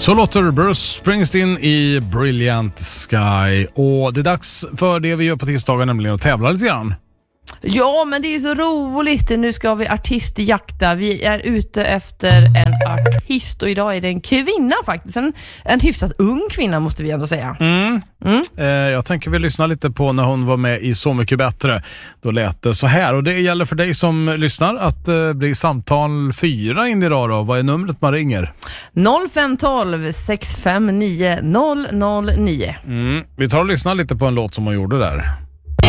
Så låter Bruce Springsteen i Brilliant Sky. Och det är dags för det vi gör på tisdagar, nämligen att tävla lite grann. Ja, men det är så roligt. Nu ska vi artistjakta. Vi är ute efter en artist och idag är det en kvinna faktiskt. En hyfsat ung kvinna måste vi ändå säga. Jag tänker vi lyssna lite på när hon var med i Så mycket bättre. Då lät det så här. Och det gäller för dig som lyssnar att bli samtal 4 in idag då. Vad är numret man ringer? 0512 659 009. Vi tar och lyssnar lite på en låt som hon gjorde där.